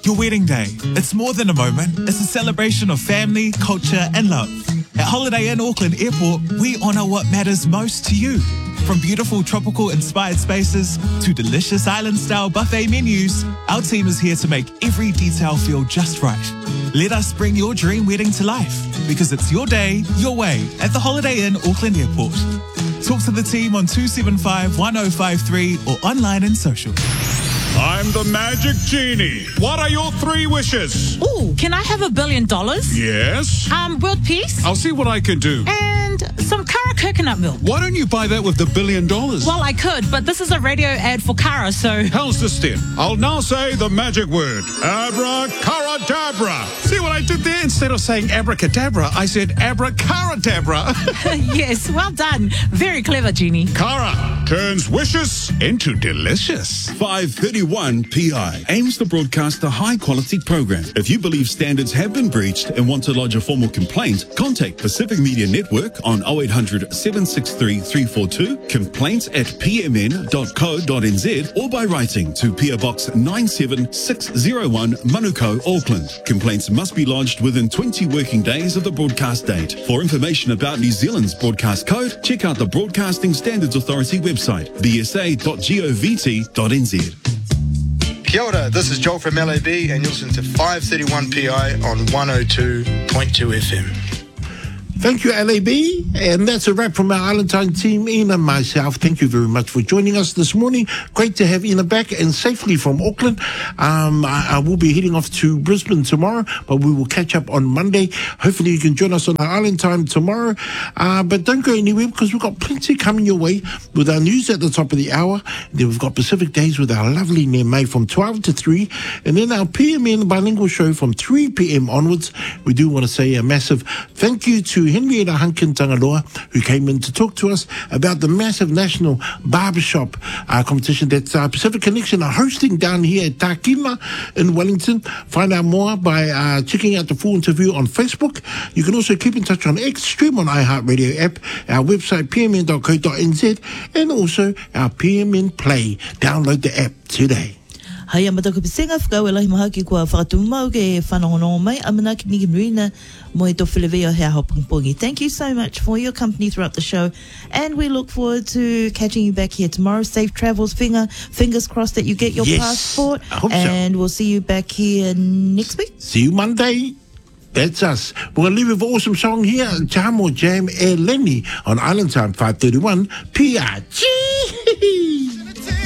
Your wedding day. It's more than a moment. It's a celebration of family, culture, and love. At Holiday Inn Auckland Airport, we honour what matters most to you. From beautiful tropical-inspired spaces to delicious island-style buffet menus, our team is here to make every detail feel just right. Let us bring your dream wedding to life, because it's your day, your way, at the Holiday Inn Auckland Airport. Talk to the team on 275 1053 or online and social. I'm the Magic Genie. What are your 3 wishes? Ooh, can I have $1 billion? Yes. World peace? I'll see what I can do. And some Kara coconut milk. Why don't you buy that with the $1 billion? Well, I could, but this is a radio ad for Kara, so... How's this then? I'll now say the magic word. Abracadabra. See what I did there? Instead of saying abracadabra, I said abracadabra. Yes, well done. Very clever, Genie. Kara turns wishes into delicious. 531 PI aims to broadcast a high-quality program. If you believe standards have been breached and want to lodge a formal complaint, contact Pacific Media Network on 0800 763 342, complaints@pmn.co.nz, or by writing to PO Box 97601, Manukau, Auckland. Complaints must be lodged within 20 working days of the broadcast date. For information about New Zealand's broadcast code, check out the Broadcasting Standards Authority website, bsa.govt.nz. Kia ora, this is Joel from LAB and you're listening to 531 PI on 102.2 FM. Thank you, LAB. And that's a wrap from our Island Time team, Ina and myself. Thank you very much for joining us this morning. Great to have Ina back and safely from Auckland. I will be heading off to Brisbane tomorrow, but we will catch up on Monday. Hopefully you can join us on our Island Time tomorrow. But don't go anywhere because we've got plenty coming your way with our news at the top of the hour. Then we've got Pacific Days with our lovely Nemei from 12 to 3. And then our PMN bilingual show from 3 p.m. onwards. We do want to say a massive thank you to Henrietta Hankin Tangaloa, who came in to talk to us about the massive national barbershop competition that Pacific Connection are hosting down here at Tākina in Wellington. Find out more by checking out the full interview on Facebook. You can also keep in touch on X, stream on iHeartRadio app, our website pmn.co.nz, and also our PMN Play. Download the app today. Hai amatako pisenga whakau e lahi maha ki kua whakatumau ke whanongono mai amana ki niki mrina mo e to whilewea hea hopangpongi. Thank you so much for your company throughout the show, and we look forward to catching you back here tomorrow. Safe travels, fingers crossed that you get your passport, and so. We'll see you back here next week. See you Monday. That's us. We're going to leave with an awesome song here, Jamo Jam e Lenny on Island Time 531 PRG.